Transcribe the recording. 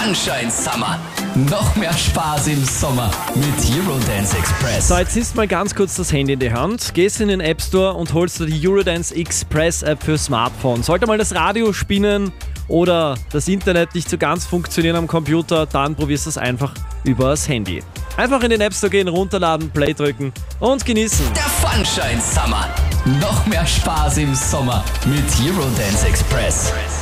Sunshine Summer. Noch mehr Spaß im Sommer mit Eurodance Express. So, jetzt nimmst du mal ganz kurz das Handy in die Hand, gehst in den App Store und holst dir die Eurodance Express App für Smartphone. Sollte mal das Radio spinnen oder das Internet nicht so ganz funktionieren am Computer, dann probierst du es einfach über das Handy. Einfach in den App Store gehen, runterladen, Play drücken und genießen. Der Sunshine Summer. Noch mehr Spaß im Sommer mit Eurodance Express.